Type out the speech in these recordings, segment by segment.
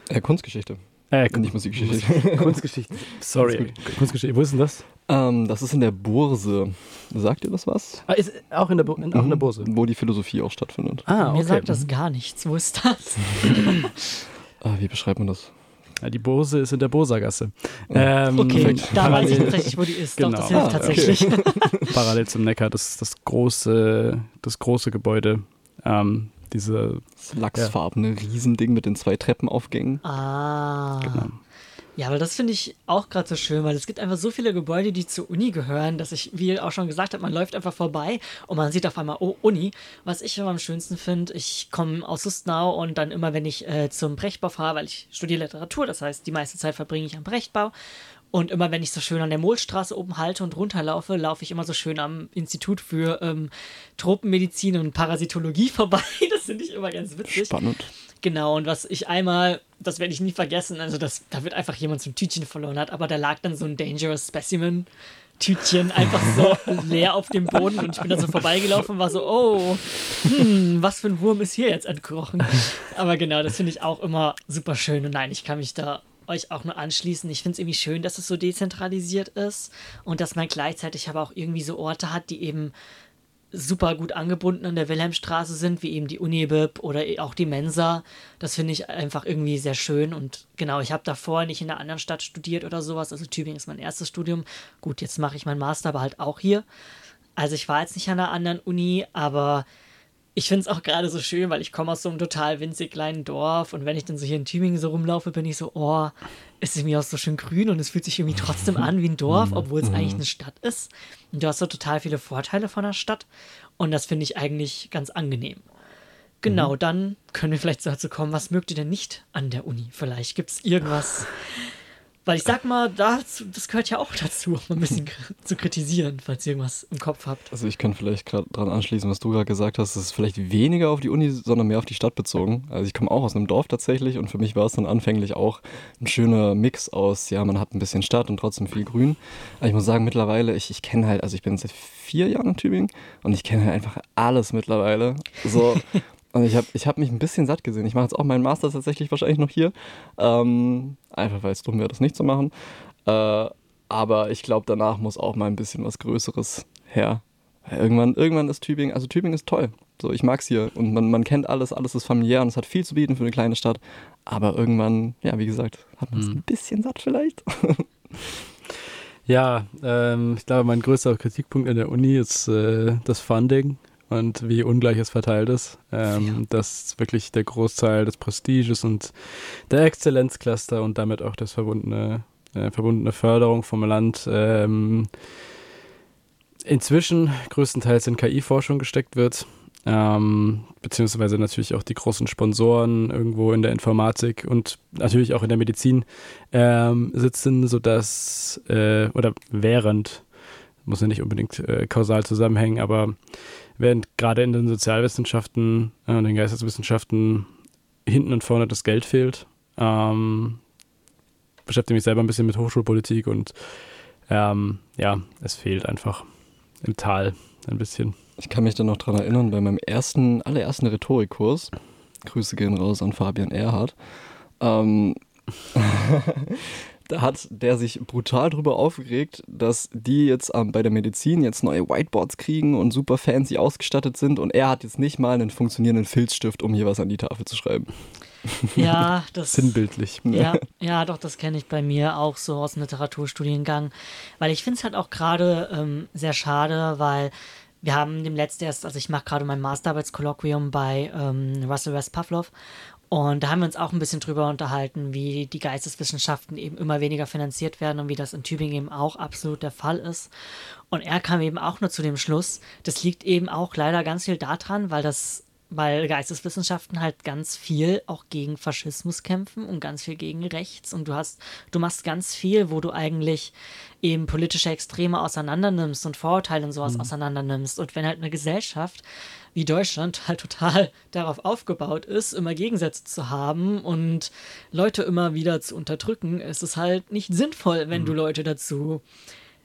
Kunstgeschichte. Nicht Musikgeschichte. Kunstgeschichte. Sorry. Kunstgeschichte. Wo ist denn das? Das ist in der Burse. Sagt ihr das was? Ist auch in der Burse. Wo die Philosophie auch stattfindet. Mir sagt das gar nichts. Wo ist das? Wie beschreibt man das? Ja, die Burse ist in der Bursergasse. Okay, perfekt. da weiß ich tatsächlich, wo die ist. Genau. Doch, das hilft tatsächlich. Okay. Parallel zum Neckar, das ist das große Gebäude. Diese Das lachsfarbene Riesending mit den 2 Treppenaufgängen. Genau. Ja, aber das finde ich auch gerade so schön, weil es gibt einfach so viele Gebäude, die zur Uni gehören, dass ich, wie auch schon gesagt habe, man läuft einfach vorbei und man sieht auf einmal, oh, Uni. Was ich immer am schönsten finde, ich komme aus Lustenau und dann immer, wenn ich zum Brechtbau fahre, weil ich studiere Literatur, das heißt, die meiste Zeit verbringe ich am Brechtbau. Und immer, wenn ich so schön an der Mohlstraße oben halte und runterlaufe, laufe ich immer so schön am Institut für Tropenmedizin und Parasitologie vorbei. Das finde ich immer ganz witzig. Spannend. Genau, und was ich einmal, das werde ich nie vergessen, also da wird einfach jemand so ein Tütchen verloren hat, aber da lag dann so ein Dangerous Specimen Tütchen einfach so leer auf dem Boden und ich bin da so vorbeigelaufen und war so, oh, was für ein Wurm ist hier jetzt entkrochen. Aber genau, das finde ich auch immer super schön und nein, ich kann mich da euch auch nur anschließen. Ich finde es irgendwie schön, dass es so dezentralisiert ist und dass man gleichzeitig aber auch irgendwie so Orte hat, die eben super gut angebunden an der Wilhelmstraße sind, wie eben die Unibib oder auch die Mensa. Das finde ich einfach irgendwie sehr schön und genau, ich habe davor nicht in einer anderen Stadt studiert oder sowas, also Tübingen ist mein erstes Studium. Gut, jetzt mache ich meinen Master, aber halt auch hier. Also ich war jetzt nicht an einer anderen Uni, aber ich finde es auch gerade so schön, weil ich komme aus so einem total winzig kleinen Dorf und wenn ich dann so hier in Tübingen so rumlaufe, bin ich so, oh, es ist mir auch so schön grün und es fühlt sich irgendwie trotzdem an wie ein Dorf, obwohl es eigentlich eine Stadt ist. Und du hast so total viele Vorteile von der Stadt und das finde ich eigentlich ganz angenehm. Genau, dann können wir vielleicht dazu kommen, was mögt ihr denn nicht an der Uni? Vielleicht gibt es irgendwas, weil ich sag mal, das gehört ja auch dazu, auch mal ein bisschen zu kritisieren, falls ihr irgendwas im Kopf habt. Also ich kann vielleicht gerade dran anschließen, was du gerade gesagt hast. Es ist vielleicht weniger auf die Uni, sondern mehr auf die Stadt bezogen. Also ich komme auch aus einem Dorf tatsächlich und für mich war es dann anfänglich auch ein schöner Mix aus, ja, man hat ein bisschen Stadt und trotzdem viel Grün. Aber ich muss sagen, mittlerweile, ich kenne halt, also ich bin seit 4 Jahren in Tübingen und ich kenne halt einfach alles mittlerweile. So. Und ich hab mich ein bisschen satt gesehen. Ich mache jetzt auch meinen Master tatsächlich wahrscheinlich noch hier. Einfach weil es dumm wäre, das nicht zu machen. Aber ich glaube, danach muss auch mal ein bisschen was Größeres her. Irgendwann ist Tübingen, also Tübingen ist toll. So, ich mag's hier und man kennt alles ist familiär und es hat viel zu bieten für eine kleine Stadt. Aber irgendwann, ja, wie gesagt, hat man es ein bisschen satt vielleicht. Ja, ich glaube, mein größter Kritikpunkt an der Uni ist das Funding. Und wie ungleich es verteilt ist, dass wirklich der Großteil des Prestiges und der Exzellenzcluster und damit auch das verbundene Förderung vom Land inzwischen größtenteils in KI-Forschung gesteckt wird, beziehungsweise natürlich auch die großen Sponsoren irgendwo in der Informatik und natürlich auch in der Medizin sitzen, sodass, oder während, muss ja nicht unbedingt kausal zusammenhängen, aber während gerade in den Sozialwissenschaften und den Geisteswissenschaften hinten und vorne das Geld fehlt. Beschäftige mich selber ein bisschen mit Hochschulpolitik und ja, es fehlt einfach im Tal ein bisschen. Ich kann mich dann noch dran erinnern, bei meinem allerersten Rhetorikkurs, Grüße gehen raus an Fabian Erhardt, da hat der sich brutal drüber aufgeregt, dass die jetzt bei der Medizin jetzt neue Whiteboards kriegen und super fancy ausgestattet sind und er hat jetzt nicht mal einen funktionierenden Filzstift, um hier was an die Tafel zu schreiben. Ja, das... Sinnbildlich. Ja, doch, das kenne ich bei mir auch so aus dem Literaturstudiengang, weil ich finde es halt auch gerade sehr schade, weil wir haben demnächst erst, also ich mache gerade mein Masterarbeitskolloquium bei Russell West Pavlov. Und da haben wir uns auch ein bisschen drüber unterhalten, wie die Geisteswissenschaften eben immer weniger finanziert werden und wie das in Tübingen eben auch absolut der Fall ist. Und er kam eben auch nur zu dem Schluss, das liegt eben auch leider ganz viel daran, weil Geisteswissenschaften halt ganz viel auch gegen Faschismus kämpfen und ganz viel gegen Rechts und du machst ganz viel, wo du eigentlich eben politische Extreme auseinandernimmst und Vorurteile und sowas auseinandernimmst und wenn halt eine Gesellschaft wie Deutschland halt total darauf aufgebaut ist, immer Gegensätze zu haben und Leute immer wieder zu unterdrücken, ist es halt nicht sinnvoll, wenn du Leute dazu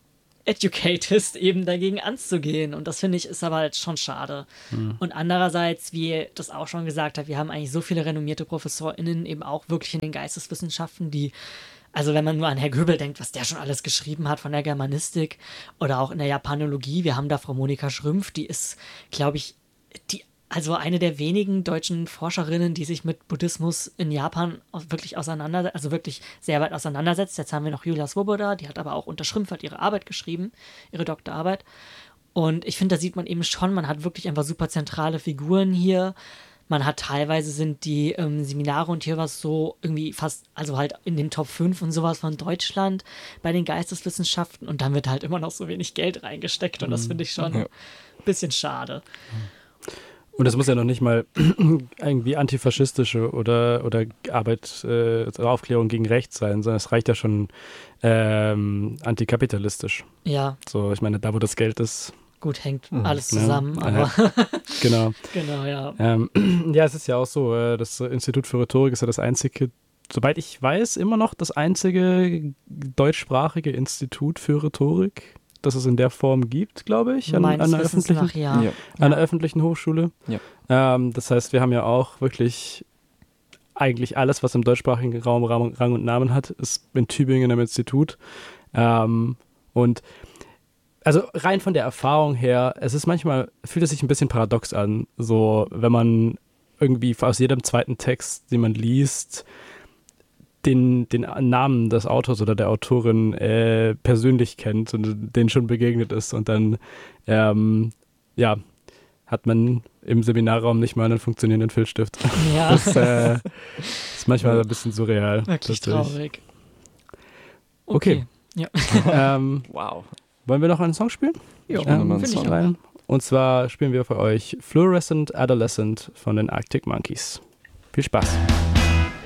educatest, eben dagegen anzugehen. Und das finde ich ist aber halt schon schade. Und andererseits, wie ihr das auch schon gesagt habt, wir haben eigentlich so viele renommierte ProfessorInnen eben auch wirklich in den Geisteswissenschaften, die, also wenn man nur an Herr Göbel denkt, was der schon alles geschrieben hat von der Germanistik oder auch in der Japanologie, wir haben da Frau Monika Schrümpf, die ist, glaube ich, also eine der wenigen deutschen Forscherinnen, die sich mit Buddhismus in Japan wirklich wirklich sehr weit auseinandersetzt. Jetzt haben wir noch Julia Svoboda, die hat aber auch unter Schrümpf ihre Arbeit geschrieben, ihre Doktorarbeit. Und ich finde, da sieht man eben schon, man hat wirklich einfach super zentrale Figuren hier. Man hat teilweise sind die Seminare und hier was so irgendwie fast, also halt in den Top 5 und sowas von Deutschland bei den Geisteswissenschaften. Und dann wird halt immer noch so wenig Geld reingesteckt. Und das finde ich schon ein bisschen schade. Und das muss ja noch nicht mal irgendwie antifaschistische oder Arbeit, Aufklärung gegen Rechts sein, sondern es reicht ja schon antikapitalistisch. Ja. So, ich meine, da wo das Geld ist. Gut, hängt alles zusammen, aber. Genau. Genau, ja. Ja, es ist ja auch so, das Institut für Rhetorik ist ja das einzige, soweit ich weiß, immer noch das einzige deutschsprachige Institut für Rhetorik, das es in der Form gibt, glaube ich, an einer öffentlichen Hochschule. Ja. Das heißt, wir haben ja auch wirklich eigentlich alles, was im deutschsprachigen Raum Rang und Namen hat, ist in Tübingen im Institut. Und also rein von der Erfahrung her, fühlt es sich ein bisschen paradox an, so wenn man irgendwie aus jedem zweiten Text, den man liest, den Namen des Autors oder der Autorin persönlich kennt und denen schon begegnet ist und dann hat man im Seminarraum nicht mal einen funktionierenden Filzstift. Ja. Das ist manchmal ein bisschen surreal. Wirklich traurig. Okay. Ja. Wow. Wollen wir noch einen Song spielen? Ja, finde ich auch. Rein. Und zwar spielen wir für euch Fluorescent Adolescent von den Arctic Monkeys. Viel Spaß.